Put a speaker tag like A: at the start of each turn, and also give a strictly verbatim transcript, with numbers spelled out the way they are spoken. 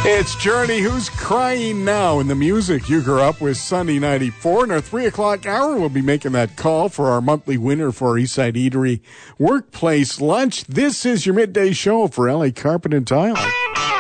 A: It's Journey, Who's Crying Now, in the music you grew up with. Sunday ninety-four. In our three o'clock hour, we'll be making that call for our monthly winner for our Eastside Eatery Workplace Lunch. This is your midday show for L A Carpet and Tile.